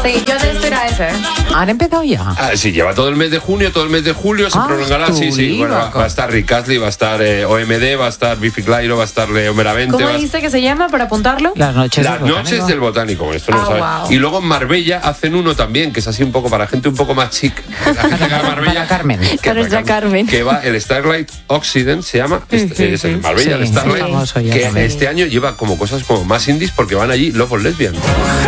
Sí, yo de esto era ese. ¿Han empezado ya? Sí, lleva todo el mes de junio, todo el mes de julio, se prolongará. Sí. Bueno, va a estar Rick Astley, va a estar OMD, va a estar Biffy Clyro, va a estar Leo Meramente. ¿Cómo dice que se llama para apuntarlo? Las noches del Botánico. Esto no lo sabe. Wow. Y luego en Marbella hacen uno también, que es así un poco para gente un poco más chic. La gente que va a Marbella. Para Carmen. Carmen. Que va el Starlight Occident, se llama. Es el Marbella, el Sí, Starlight. famoso ya Que también. este año lleva como cosas como más indies porque van allí Love of Lesbian.